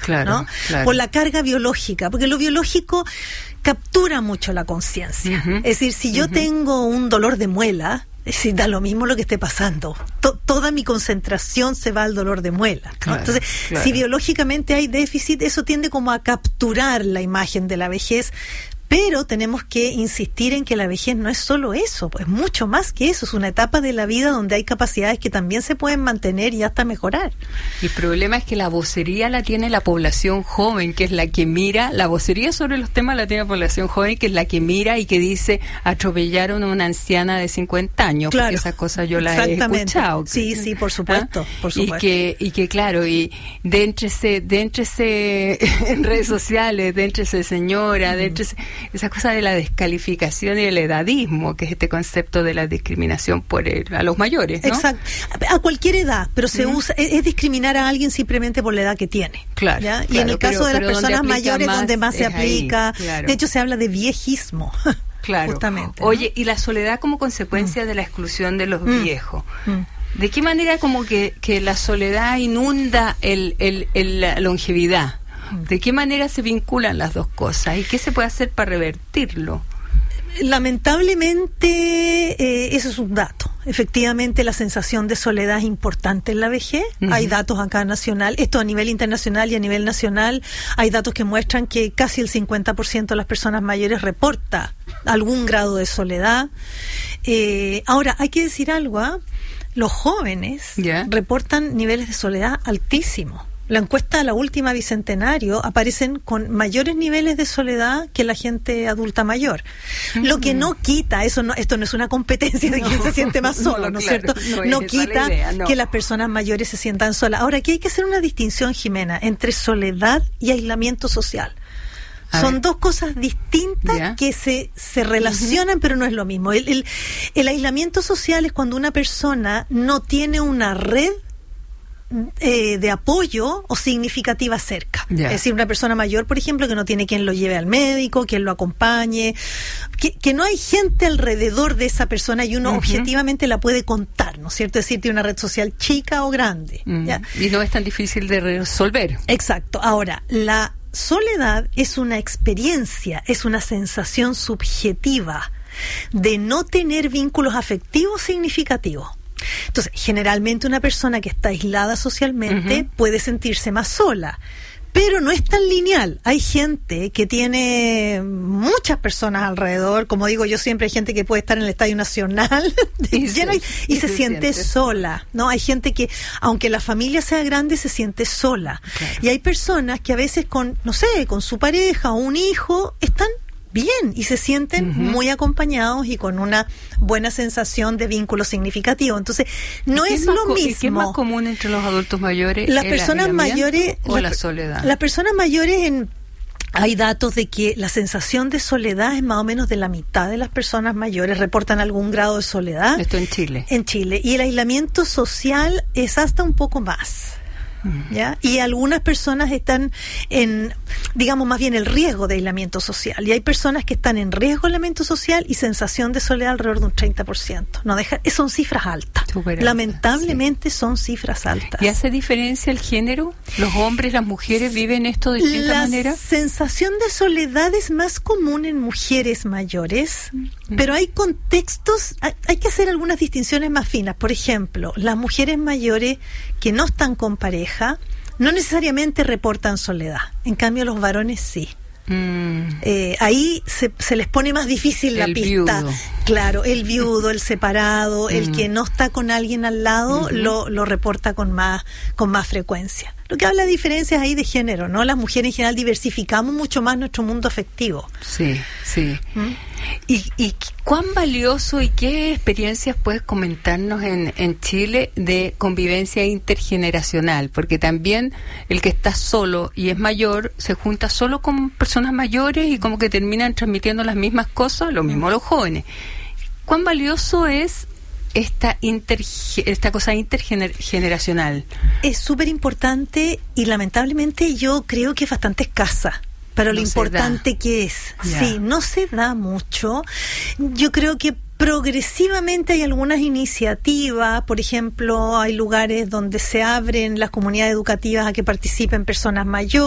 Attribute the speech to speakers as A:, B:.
A: claro,
B: ¿no?
A: Claro.
B: Por la carga biológica, porque lo biológico captura mucho la conciencia.
A: Uh-huh.
B: Es decir, si yo tengo un dolor de muela, sí, da lo mismo lo que esté pasando. Toda mi concentración se va al dolor de muela, ¿no?
A: Claro,
B: Entonces,
A: claro.
B: si biológicamente hay déficit, eso tiende como a capturar la imagen de la vejez. Pero tenemos que insistir en que la vejez no es solo eso, pues mucho más que eso, es una etapa de la vida donde hay capacidades que también se pueden mantener y hasta mejorar.
A: El problema es que la vocería la tiene la población joven, que es la que mira, la vocería sobre los temas la tiene la población joven, que es la que mira y que dice, atropellaron a una anciana de 50 años,
B: claro,
A: porque esas cosas yo las he escuchado.
B: Sí, por supuesto, por supuesto.
A: Y que claro, y déntrese en redes sociales, déntrese señora, déntrese esa cosa de la descalificación y el edadismo, que es este concepto de la discriminación a los mayores, ¿no?
B: Exacto. A cualquier edad, pero se usa, es discriminar a alguien simplemente por la edad que tiene.
A: Claro.
B: ¿Ya?
A: Claro,
B: y en el caso de las personas mayores, donde más se aplica,
A: ahí, claro.
B: De hecho se habla de viejismo.
A: Claro.
B: Justamente,
A: Oye, ¿no? Y la soledad como consecuencia de la exclusión de los viejos. ¿De qué manera como que la soledad inunda la longevidad? ¿De qué manera se vinculan las dos cosas? ¿Y qué se puede hacer para revertirlo?
B: Lamentablemente, eso es un dato. Efectivamente, la sensación de soledad es importante en la vejez. Uh-huh. Hay datos acá nacional, esto a nivel internacional y a nivel nacional, hay datos que muestran que casi el 50% de las personas mayores reporta algún grado de soledad. Ahora, hay que decir algo, los jóvenes reportan niveles de soledad altísimos. La encuesta, la última Bicentenario, aparecen con mayores niveles de soledad que la gente adulta mayor. Lo que no quita, esto no es una competencia de quién se siente más solo, ¿no es cierto? No quita que las personas mayores se sientan solas. Ahora, aquí hay que hacer una distinción, Jimena, entre soledad y aislamiento social. Son dos cosas distintas que se relacionan, pero no es lo mismo. El aislamiento social es cuando una persona no tiene una red de apoyo o significativa cerca. Es decir, una persona mayor, por ejemplo, que no tiene quien lo lleve al médico, quien lo acompañe, que no hay gente alrededor de esa persona y uno objetivamente la puede contar, ¿no es cierto? Es decir, tiene una red social chica o grande.
A: Y no es tan difícil de resolver.
B: Exacto. Ahora, la soledad es una experiencia, es una sensación subjetiva de no tener vínculos afectivos significativos. Entonces, generalmente una persona que está aislada socialmente puede sentirse más sola, pero no es tan lineal. Hay gente que tiene muchas personas alrededor, como digo yo siempre, hay gente que puede estar en el Estadio Nacional y se siente sola, ¿no? Hay gente que, aunque la familia sea grande, se siente sola. Claro. Y hay personas que a veces con su pareja o un hijo están bien y se sienten muy acompañados y con una buena sensación de vínculo significativo. Entonces, no es lo mismo.
A: ¿Qué es más común entre los adultos mayores?
B: Las personas mayores
A: o la soledad.
B: Las personas mayores hay datos de que la sensación de soledad es más o menos de la mitad de las personas mayores reportan algún grado de soledad.
A: Esto en Chile.
B: En Chile. Y el aislamiento social es hasta un poco más. ¿Ya? Y algunas personas están más bien el riesgo de aislamiento social, y hay personas que están en riesgo de aislamiento social y sensación de soledad alrededor de un 30%. Son cifras altas. Lamentablemente son cifras altas.
A: ¿Y hace diferencia el género? ¿Los hombres, las mujeres viven esto de distinta manera? La
B: sensación de soledad es más común en mujeres mayores, pero hay contextos, hay que hacer algunas distinciones más finas. Por ejemplo, las mujeres mayores que no están con pareja no necesariamente reportan soledad, en cambio los varones sí. Ahí se les pone más difícil la pista. Viudo. Claro, el viudo, el separado, el que no está con alguien al lado, lo reporta con más frecuencia. Lo que habla de diferencias ahí de género, ¿no? Las mujeres en general diversificamos mucho más nuestro mundo afectivo.
A: Sí. ¿Y cuán valioso y qué experiencias puedes comentarnos en Chile de convivencia intergeneracional? Porque también el que está solo y es mayor se junta solo con personas mayores y como que terminan transmitiendo las mismas cosas, lo mismo los jóvenes. ¿Cuán valioso es esta cosa intergeneracional? Es súper importante y lamentablemente yo creo que es bastante escasa para lo importante que es. Sí, no se da mucho. Yo creo que progresivamente hay algunas iniciativas, por ejemplo, hay lugares donde se abren las comunidades educativas a que participen personas mayores.